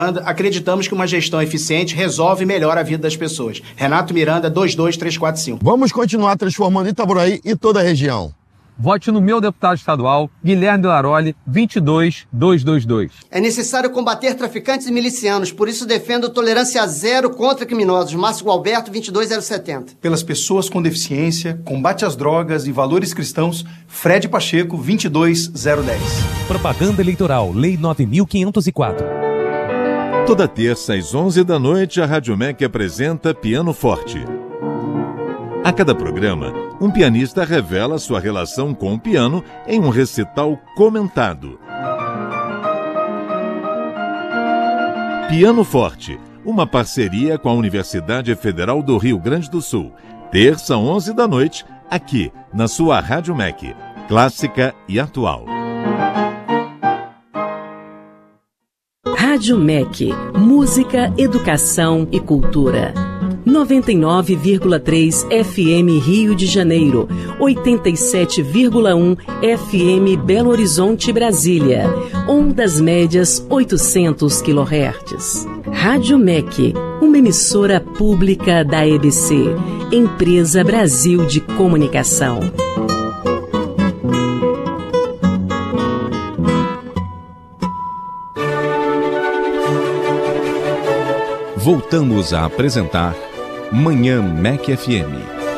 Acreditamos que uma gestão eficiente resolve e melhora a vida das pessoas. Renato Miranda, 22345. Vamos continuar transformando Itaboraí e toda a região. Vote no meu deputado estadual, Guilherme Laroli, 22222. É necessário combater traficantes e milicianos, por isso defendo tolerância zero contra criminosos. Márcio Gualberto, 22070. Pelas pessoas com deficiência, combate às drogas e valores cristãos, Fred Pacheco, 22010. Propaganda eleitoral, Lei 9.504. Toda terça às 11 da noite, a Rádio MEC apresenta Piano Forte. A cada programa, um pianista revela sua relação com o piano em um recital comentado. Piano Forte, uma parceria com a Universidade Federal do Rio Grande do Sul. Terça, 11 da noite, aqui, na sua Rádio MEC, clássica e atual. Rádio MEC, música, educação e cultura. 99,3 FM Rio de Janeiro, 87,1 FM Belo Horizonte, Brasília, ondas médias 800 kHz. Rádio MEC, uma emissora pública da EBC, Empresa Brasil de Comunicação. Voltamos a apresentar Manhã MEC FM.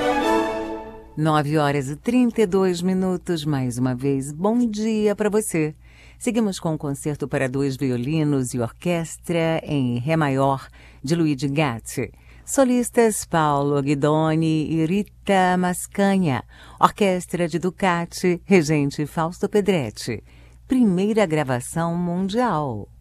9h32, mais uma vez, bom dia para você. Seguimos com o concerto para 2 violinos e orquestra em Ré maior, de Luigi Gatti. Solistas Paulo Guidoni e Rita Mascanha. Orquestra de Ducati, regente Fausto Pedretti. Primeira gravação mundial.